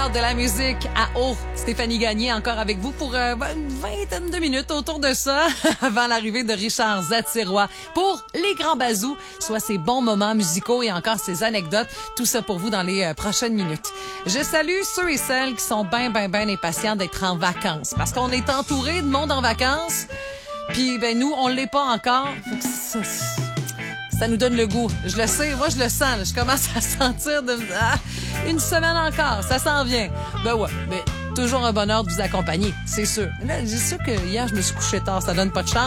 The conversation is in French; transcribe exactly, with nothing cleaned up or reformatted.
l'heure de la musique à eau. Stéphanie Gagné encore avec vous pour euh, une vingtaine de minutes autour de ça avant l'arrivée de Richard Zatirois pour les grands bazous, soit ses bons moments musicaux et encore ses anecdotes. Tout ça pour vous dans les euh, prochaines minutes. Je salue ceux et celles qui sont bien, bien, bien impatients d'être en vacances parce qu'on est entouré de monde en vacances. Puis ben nous, on l'est pas encore. Faut que ça, ça nous donne le goût. Je le sais, moi je le sens. Là. Je commence à sentir de ah, une semaine encore, ça s'en vient. Ben ouais, mais toujours un bonheur de vous accompagner, c'est sûr. Là, c'est sûr que hier je me suis couché tard, ça donne pas de chance.